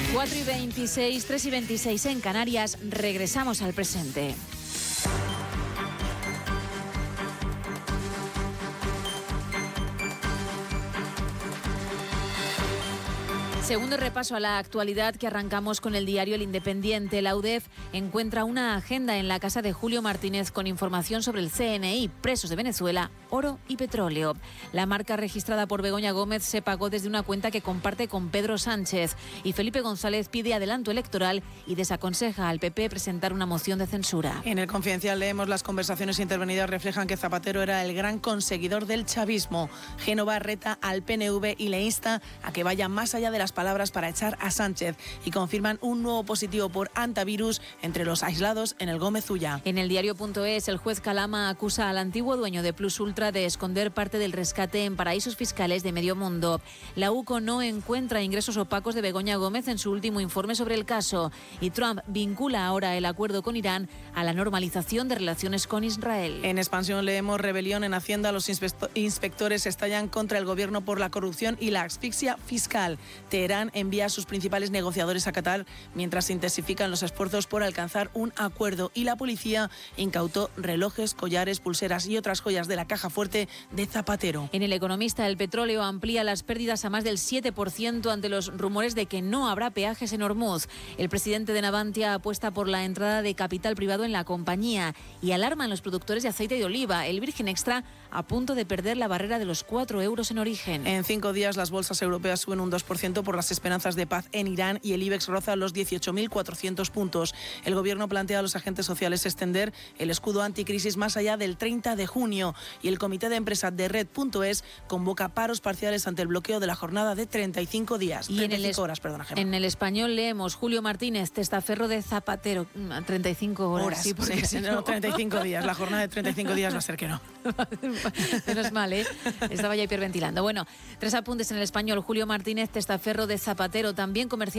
4:26, 3:26 en Canarias. Regresamos al presente. Segundo repaso a la actualidad que arrancamos con el diario El Independiente. La UDEF encuentra una agenda en la casa de Julio Martínez con información sobre el CNI, presos de Venezuela, oro y petróleo. La marca registrada por Begoña Gómez se pagó desde una cuenta que comparte con Pedro Sánchez. Y Felipe González pide adelanto electoral y desaconseja al PP presentar una moción de censura. En El Confidencial leemos: las conversaciones intervenidas reflejan que Zapatero era el gran conseguidor del chavismo. Génova reta al PNV y le insta a que vaya más allá de las palabras para echar a Sánchez, y confirman un nuevo positivo por antivirus entre los aislados en el Gómez Ulla. En el diario.es, el juez Calama acusa al antiguo dueño de Plus Ultra de esconder parte del rescate en paraísos fiscales de medio mundo. La UCO no encuentra ingresos opacos de Begoña Gómez en su último informe sobre el caso, y Trump vincula ahora el acuerdo con Irán a la normalización de relaciones con Israel. En Expansión leemos: rebelión en Hacienda, los inspectores estallan contra el gobierno por la corrupción y la asfixia fiscal. Teherán envía a sus principales negociadores a Qatar mientras se intensifican los esfuerzos por alcanzar un acuerdo, y la policía incautó relojes, collares, pulseras y otras joyas de la caja fuerte de Zapatero. En El Economista, el petróleo amplía las pérdidas a más del 7% ante los rumores de que no habrá peajes en Hormuz. El presidente de Navantia apuesta por la entrada de capital privado en la compañía y alarman los productores de aceite de oliva. El Virgen Extra a punto de perder la barrera de los 4 euros en origen. En 5 días las bolsas europeas suben un 2% por las esperanzas de paz en Irán y el IBEX roza los 18.400 puntos. El gobierno plantea a los agentes sociales extender el escudo anticrisis más allá del 30 de junio y el comité de empresa de Red.es convoca paros parciales ante el bloqueo de la jornada de 35 días. Y 35 horas, perdona, Gemma. En El Español leemos: Julio Martínez, testaferro de Zapatero. 35 horas. Sí, porque si no, 35 días. La jornada de 35 días va a ser que no. Menos mal, ¿eh? Estaba ya hiperventilando. Bueno, 3 apuntes en El Español. Julio Martínez, testaferro de Zapatero, también comercial.